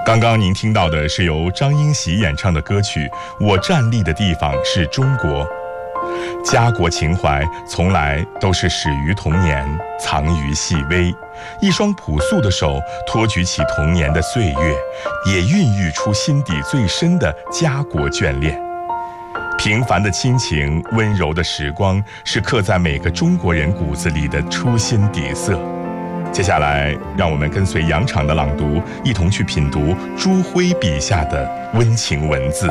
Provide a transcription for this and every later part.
刚刚您听到的是由张英喜演唱的歌曲《我站立的地方是中国》。家国情怀从来都是始于童年，藏于细微。一双朴素的手托举起童年的岁月，也孕育出心底最深的家国眷恋。平凡的亲情，温柔的时光，是刻在每个中国人骨子里的初心底色。接下来，让我们跟随杨昶的朗读，一同去品读朱辉笔下的温情文字。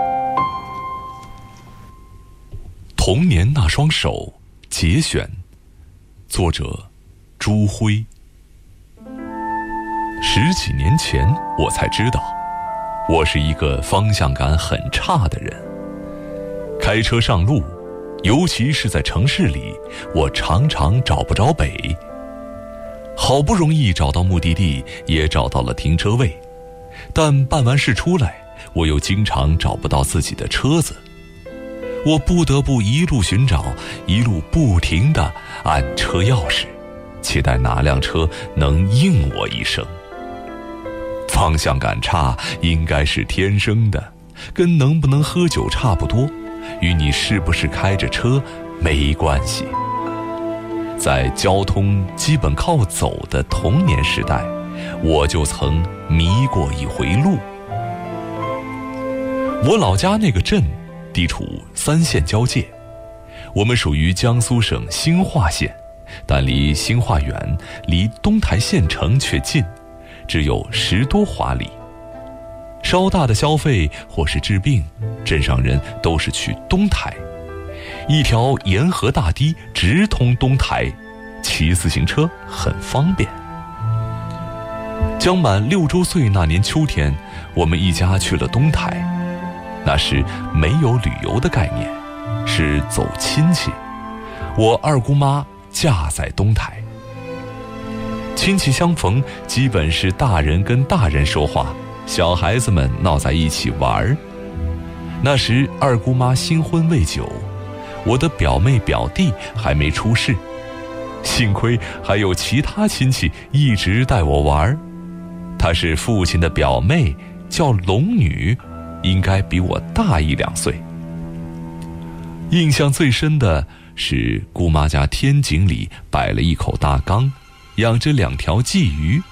童年那双手节选，作者朱辉。10几年前，我才知道，我是一个方向感很差的人。开车上路，尤其是在城市里，我常常找不着北。好不容易找到目的地，也找到了停车位，但办完事出来，我又经常找不到自己的车子。我不得不一路寻找，一路不停地按车钥匙，期待哪辆车能应我一声。方向感差应该是天生的，跟能不能喝酒差不多，与你是不是开着车没关系。在交通基本靠走的童年时代，我就曾迷过一回路。我老家那个镇地处3县交界，我们属于江苏省兴化县，但离兴化远，离东台县城却近，只有10多华里。稍大的消费或是治病，镇上人都是去东台。一条沿河大堤直通东台，骑自行车很方便。将满6周岁那年秋天，我们一家去了东台。那时没有旅游的概念，是走亲戚。我二姑妈嫁在东台。亲戚相逢，基本是大人跟大人说话，小孩子们闹在一起玩。那时二姑妈新婚未久，我的表妹表弟还没出世，幸亏还有其他亲戚一直带我玩。她是父亲的表妹，叫龙女，应该比我大1、2岁。印象最深的是姑妈家天井里摆了一口大缸，养着2条鲫鱼。